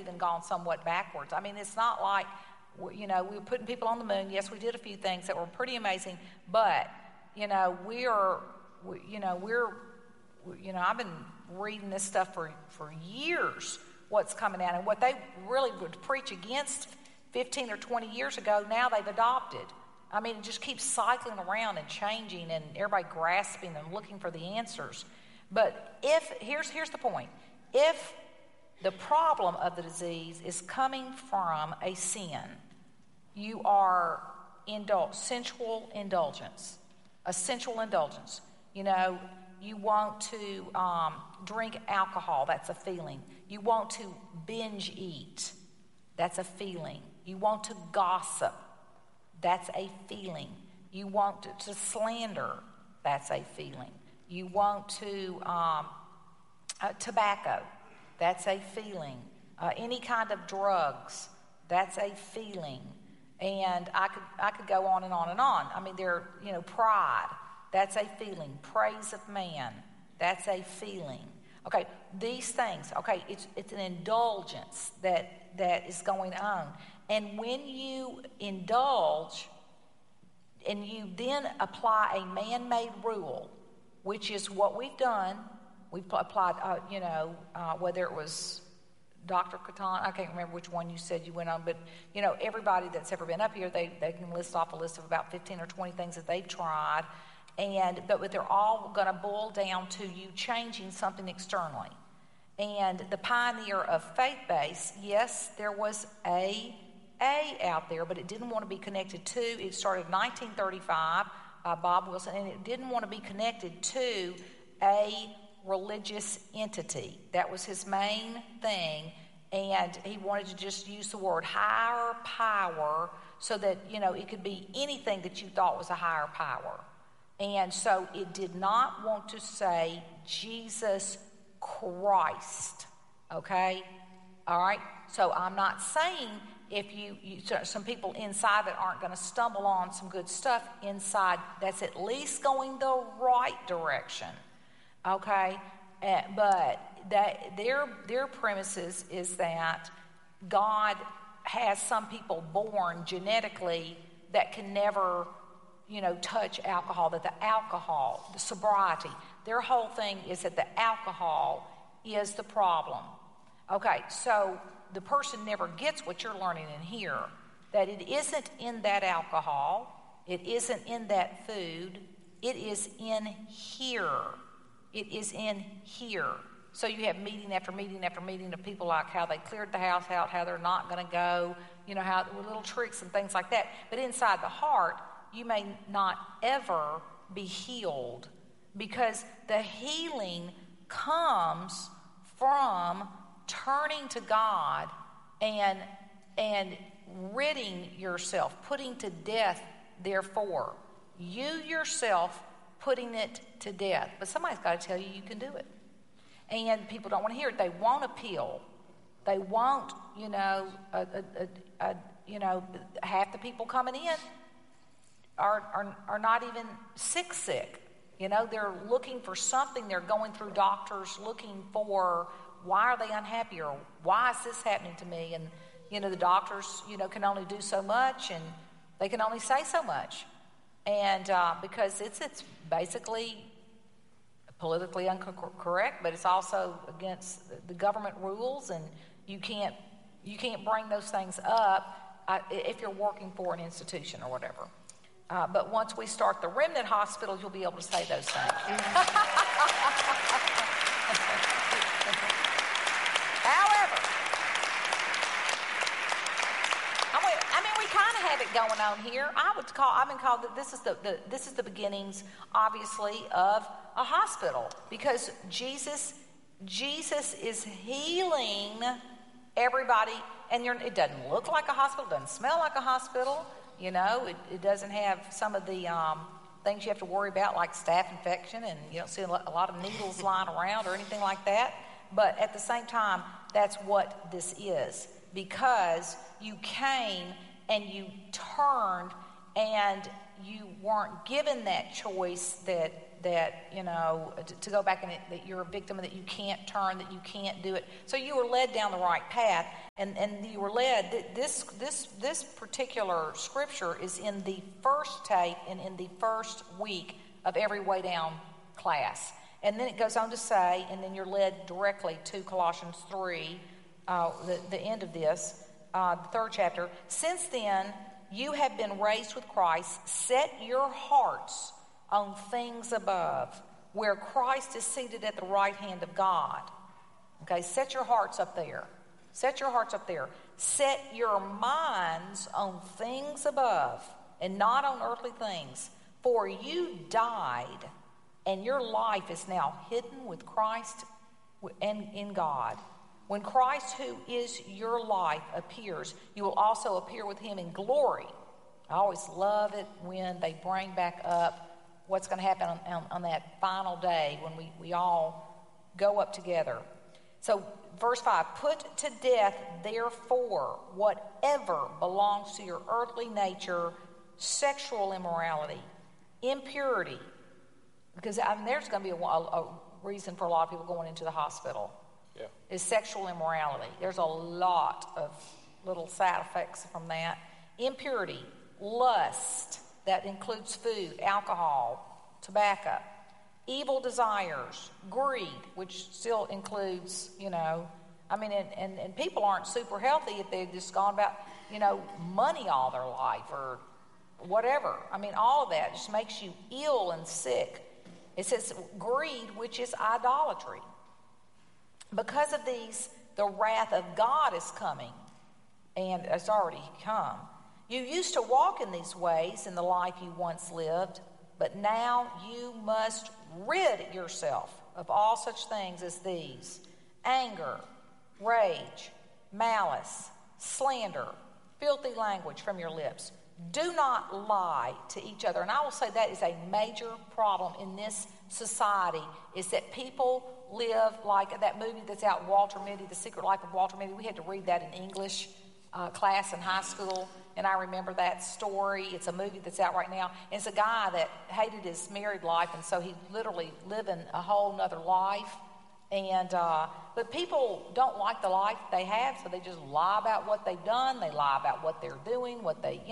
even gone somewhat backwards. I mean, it's not like, we were putting people on the moon. Yes, we did a few things that were pretty amazing, but, I've been reading this stuff for years, what's coming out, and what they really would preach against 15 or 20 years ago, now they've adopted. I mean, it just keeps cycling around and changing, and everybody grasping and looking for the answers. But here's the point. If the problem of the disease is coming from a sin, you are sensual indulgence, a sensual indulgence. You want to drink alcohol, that's a feeling. You want to binge eat, that's a feeling. You want to gossip, that's a feeling. You want to slander, that's a feeling. You want to tobacco, that's a feeling. Any kind of drugs, that's a feeling. And I could go on and on and on. I mean, pride, that's a feeling. Praise of man, that's a feeling. Okay, these things, okay, it's an indulgence that is going on. And when you indulge and you then apply a man-made rule, which is what we've done, we've applied, whether it was Dr. Catan, I can't remember which one you said you went on, but, everybody that's ever been up here, they can list off a list of about 15 or 20 things that they've tried, but they're all going to boil down to you changing something externally. And the pioneer of faith-based, yes, there was A out there, but it didn't want to be connected to, it started in 1935, Bob Wilson, and it didn't want to be connected to a religious entity. That was his main thing, and he wanted to just use the word higher power so that, it could be anything that you thought was a higher power. And so it did not want to say Jesus Christ, okay? All right? So I'm not saying if some people inside that aren't going to stumble on some good stuff inside, that's at least going the right direction, okay? But their premises is that God has some people born genetically that can never, touch alcohol, that the sobriety, their whole thing is that the alcohol is the problem. Okay, so the person never gets what you're learning in here, that it isn't in that alcohol, it isn't in that food, it is in here. It is in here. So you have meeting after meeting after meeting of people like how they cleared the house out, how they're not going to go, how with little tricks and things like that. But inside the heart, you may not ever be healed, because the healing comes from turning to God and ridding yourself, putting to death, therefore. You yourself putting it to death. But somebody's got to tell you you can do it. And people don't want to hear it. They won't appeal. They won't, half the people coming in are not even sick. They're looking for something. They're going through doctors looking for, why are they unhappy, or why is this happening to me? And, the doctors, can only do so much, and they can only say so much. And because it's basically politically incorrect, but it's also against the government rules, and you can't bring those things up if you're working for an institution or whatever. But once we start the remnant hospitals, you'll be able to say those things. However, we kind of have it going on here. I've been called that this is the beginnings, obviously, of a hospital, because Jesus is healing everybody, and it doesn't look like a hospital, doesn't smell like a hospital. It doesn't have some of the things you have to worry about, like staph infection, and you don't see a lot of needles lying around or anything like that. But at the same time, that's what this is, because you came and you turned, and you weren't given that choice that to go back and that you're a victim and that you can't turn, that you can't do it. So you were led down the right path, and you were led. This particular scripture is in the first tape and in the first week of every Way Down class. And then it goes on to say, and then you're led directly to Colossians 3, the end of this, the third chapter. Since then, you have been raised with Christ. Set your hearts on things above, where Christ is seated at the right hand of God. Okay, set your hearts up there. Set your hearts up there. Set your minds on things above and not on earthly things. For you died, and your life is now hidden with Christ and in God. When Christ, who is your life, appears, you will also appear with him in glory. I always love it when they bring back up what's going to happen on that final day when we all go up together. So verse 5, put to death, therefore, whatever belongs to your earthly nature, sexual immorality, impurity, because there's going to be a reason for a lot of people going into the hospital, is sexual immorality. There's a lot of little side effects from that. Impurity, lust, that includes food, alcohol, tobacco, evil desires, greed, which still includes, and people aren't super healthy if they've just gone about, money all their life or whatever. All of that just makes you ill and sick. It says greed, which is idolatry. Because of these, the wrath of God is coming, and it's already come. You used to walk in these ways in the life you once lived, but now you must rid yourself of all such things as these: anger, rage, malice, slander, filthy language from your lips. Do not lie to each other. And I will say that is a major problem in this society, is that people live like that movie that's out, Walter Mitty, The Secret Life of Walter Mitty. We had to read that in English class in high school, and I remember that story. It's a movie that's out right now. And it's a guy that hated his married life, and so he literally living a whole nother life. And but people don't like the life they have, so they just lie about what they've done. They lie about what they're doing, what they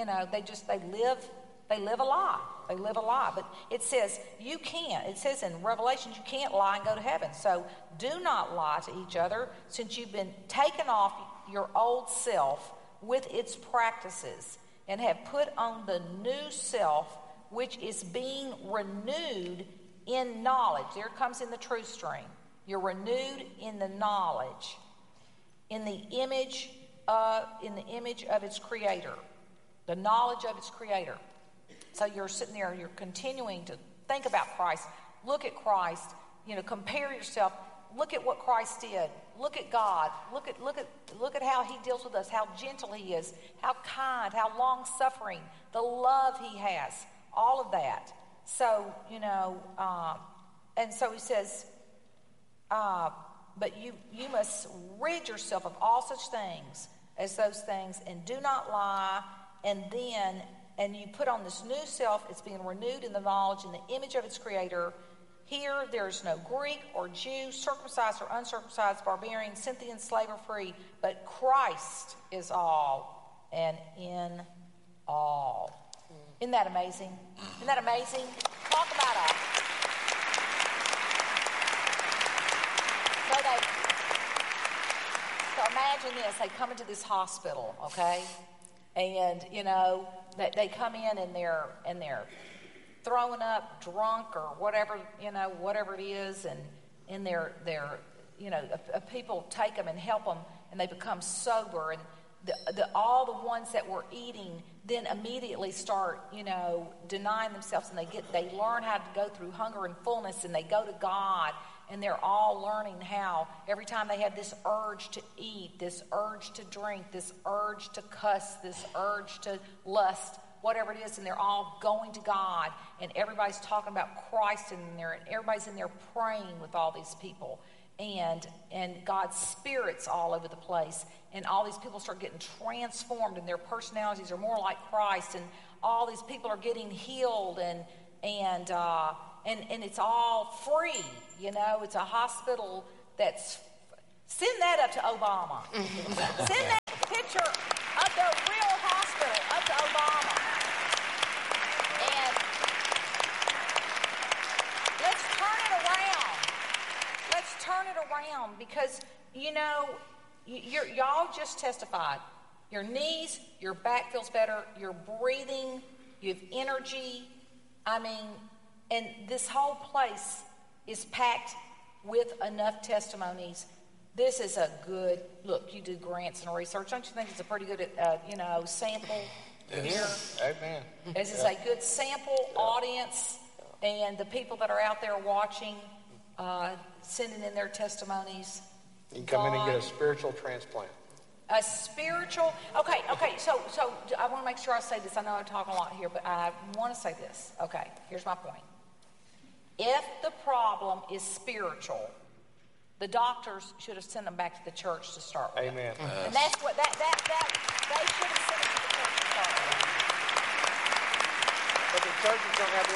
live a lie. They live a lie. But it says you can't. It says in Revelations you can't lie and go to heaven. So do not lie to each other, since you've been taken off your old self with its practices and have put on the new self, which is being renewed in knowledge. There it comes in the truth stream. You're renewed in the knowledge, in the image of its creator, the knowledge of its creator. So you're sitting there, you're continuing to think about Christ, look at Christ, compare yourself, look at what Christ did, look at God, look at how he deals with us, how gentle he is, how kind, how long-suffering, the love he has, all of that. So, and so he says, but you must rid yourself of all such things as those things, and do not lie, and you put on this new self. It's being renewed in the knowledge, in the image of its creator. Here there is no Greek or Jew, circumcised or uncircumcised, barbarian, Scythian, slave or free, but Christ is all and in all. Isn't that amazing? Isn't that amazing? Talk about So imagine this, they come into this hospital, okay? And, they come in and they're throwing up, drunk or whatever, whatever it is, and they're people take them and help them, and they become sober, and all the ones that were eating then immediately start, denying themselves, and they learn how to go through hunger and fullness, and they go to God. And they're all learning how, every time they have this urge to eat, this urge to drink, this urge to cuss, this urge to lust, whatever it is, and they're all going to God, and everybody's talking about Christ in there, and everybody's in there praying with all these people, and God's Spirit's all over the place, and all these people start getting transformed, and their personalities are more like Christ, and all these people are getting healed, and and it's all free. You know, it's a hospital that's. Send that up to Obama. Send that picture of the real hospital up to Obama. And let's turn it around. Let's turn it around because, you know, y'all just testified. Your knees, your back feels better, you're breathing, you have energy. I mean, and this whole place is packed with enough testimonies. This is a good, look, you do grants and research. Don't you think it's a pretty good, sample here? Amen. This is a good sample audience, and the people that are out there watching, sending in their testimonies. You can come in and get a spiritual transplant. A spiritual, okay, so I want to make sure I say this. I know I'm talking a lot here, but I want to say this. Okay, here's my point. If the problem is spiritual, the doctors should have sent them back to the church to start with. Amen. And that's what, that they should have sent them to the church to start with. But the churches don't have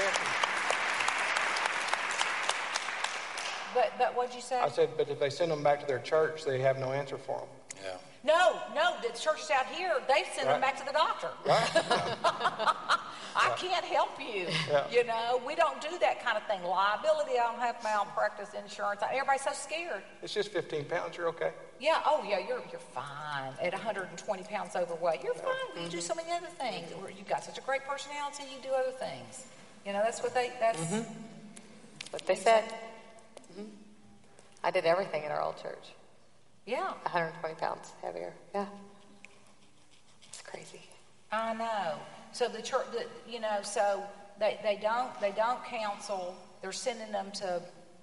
the answer. But what'd you say? I said, but if they send them back to their church, they have no answer for them. Yeah. No, the churches out here, they send them back to the doctor. Right. I can't help you. Yeah. You know, we don't do that kind of thing. Liability, I don't have malpractice insurance. Everybody's so scared. It's just 15 pounds. You're okay. Yeah, you're fine. At 120 pounds overweight, you're fine. You do so many other things. You've got such a great personality, you do other things. You know, that's what they said. Mm-hmm. I did everything at our old church. Yeah. 120 pounds heavier. Yeah. It's crazy. I know. So the church, so they don't counsel. They're sending them to,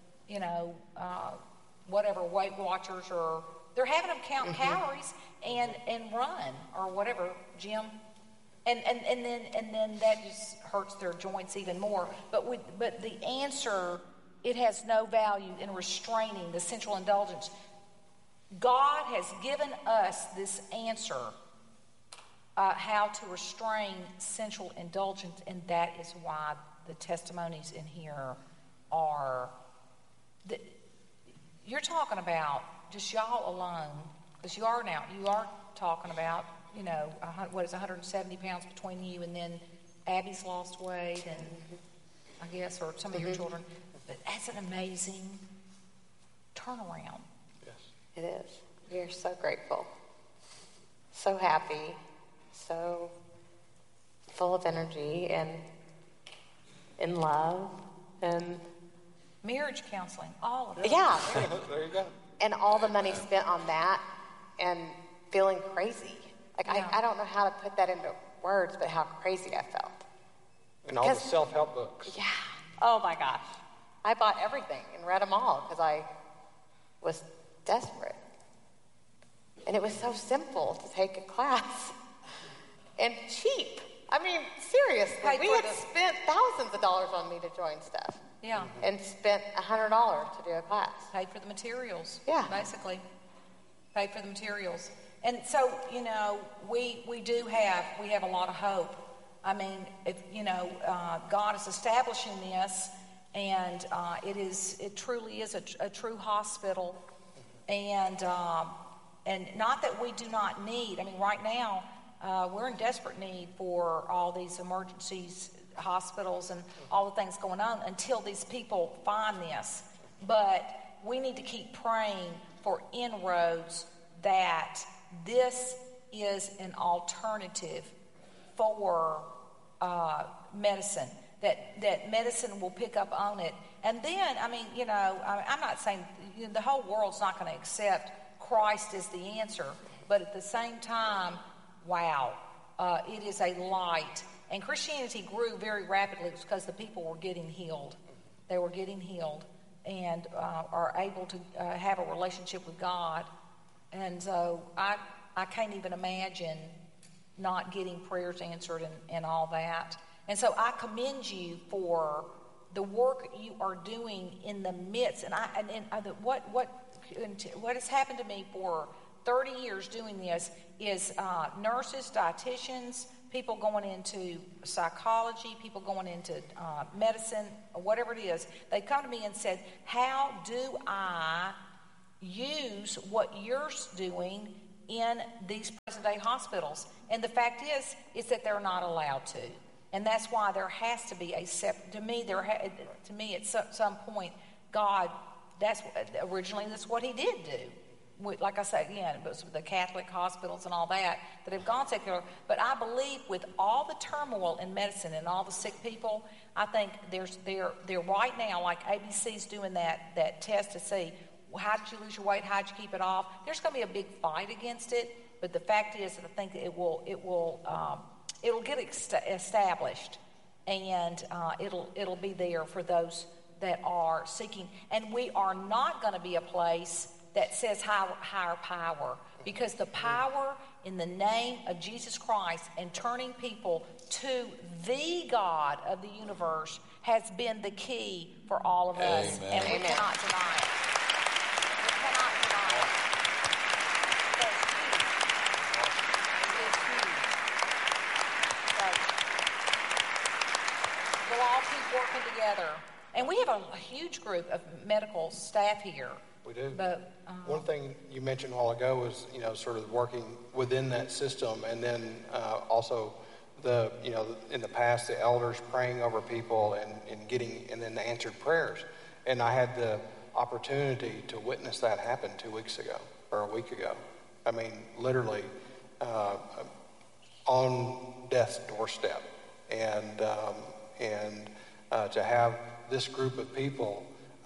whatever, Weight Watchers, or they're having them count calories and run or whatever, gym. And then that just hurts their joints even more. But the answer, it has no value in restraining the sensual indulgence. God has given us this answer, how to restrain sensual indulgence, and that is why the testimonies in here are. You're talking about just y'all alone, because you are talking about, 170 pounds between you, and then Abby's lost weight, and I guess, or some of your children. But that's an amazing turnaround. It is. We are so grateful, so happy, so full of energy and in love and marriage counseling, all of it. Yeah. There you go. And all the money spent on that and feeling crazy. I don't know how to put that into words, but how crazy I felt. And all the self-help books. Yeah. Oh my gosh. I bought everything and read them all because I was desperate. And it was so simple to take a class and cheap. I mean, seriously, we had spent thousands of dollars on me to join stuff. Yeah. And spent $100 to do a class. Paid for the materials. Yeah. Basically. Paid for the materials. And so, we have a lot of hope. I mean, God is establishing this, and it truly is a true hospital. And not that we do not need. I mean, right now we're in desperate need for all these emergencies, hospitals, and all the things going on until these people find this. But we need to keep praying for inroads that this is an alternative for medicine. That medicine will pick up on it. And then, I'm not saying the whole world's not going to accept Christ as the answer, but at the same time, wow, it is a light. And Christianity grew very rapidly because the people were getting healed. They were getting healed and are able to have a relationship with God. And so I can't even imagine not getting prayers answered and all that. And so I commend you for the work you are doing in the midst. And what has happened to me for 30 years doing this is nurses, dietitians, people going into psychology, people going into medicine, or whatever it is. They come to me and said, how do I use what you're doing in these present-day hospitals? And the fact is that they're not allowed to. And that's why there has to be to me, at some point, God, originally that's what he did do. Like I said, again, it was the Catholic hospitals and all that have gone secular. But I believe with all the turmoil in medicine and all the sick people, I think they're right now, like ABC's doing that test to see, how did you lose your weight? How did you keep it off? There's going to be a big fight against it. But the fact is that I think that it'll get established, and it'll be there for those that are seeking. And we are not going to be a place that says higher power, because the power in the name of Jesus Christ and turning people to the God of the universe has been the key for all of us. Amen. And we cannot deny it. We cannot deny it. That's huge. It is huge. So we'll all keep working together. And we have a huge group of medical staff here. We do. But one thing you mentioned a while ago was, sort of working within that system, and then also in the past, the elders praying over people and then the answered prayers. And I had the opportunity to witness that happen 2 weeks ago or a week ago. I mean, literally on death's doorstep, and to have this group of people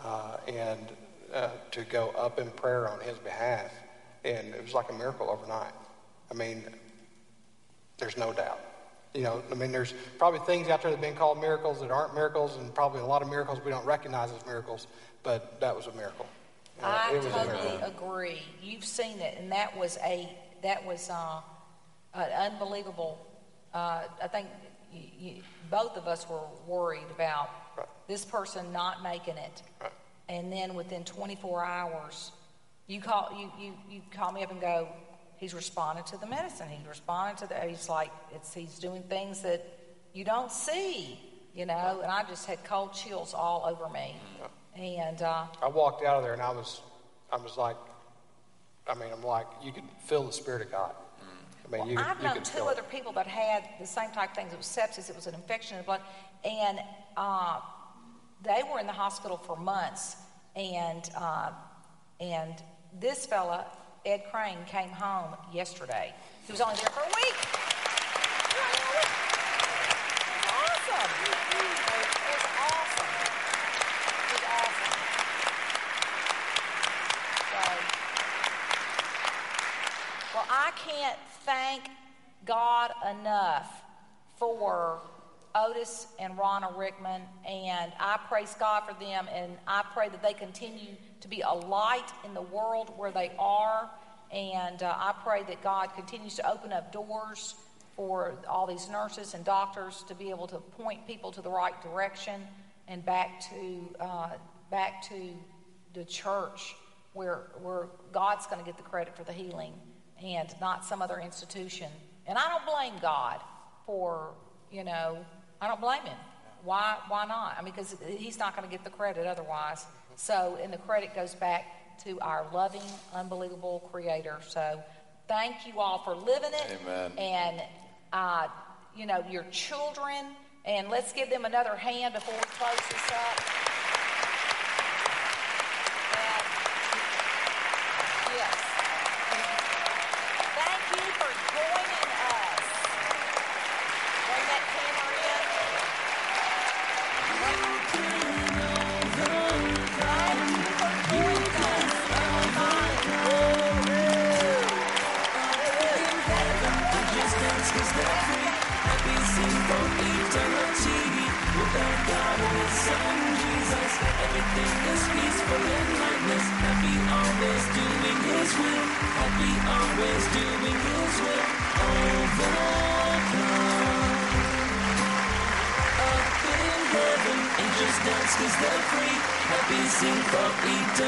to go up in prayer on his behalf, and it was like a miracle overnight. I mean, there's no doubt. There's probably things out there that have been called miracles that aren't miracles, and probably a lot of miracles we don't recognize as miracles, but that was a miracle. I totally agree. You've seen it, and that was an unbelievable. I think both of us were worried about this person not making it. Right. And then within 24 hours, you call me up and go, he's responding to the medicine. He's responding to he's doing things that you don't see, And I just had cold chills all over me. Yeah. And I walked out of there, and I was like, you could feel the Spirit of God. I've known two other people that had the same type of things. It was sepsis. It was an infection in the blood, and they were in the hospital for months, and this fella, Ed Crane, came home yesterday. He was only there for a week. It was awesome. It was awesome. Well, I can't thank God enough for Otis and Ronna Rickman, and I praise God for them, and I pray that they continue to be a light in the world where they are, and I pray that God continues to open up doors for all these nurses and doctors to be able to point people to the right direction and back to the church where God's going to get the credit for the healing and not some other institution. And I don't blame God for, I don't blame him. Why not? Because he's not going to get the credit otherwise. So, and the credit goes back to our loving, unbelievable Creator. So, thank you all for living it. Amen. And, your children. And let's give them another hand before we close this up. And, yes. Thank you for joining us. Bring that camera in. Dance 'cause they're free, happy sing for eternity.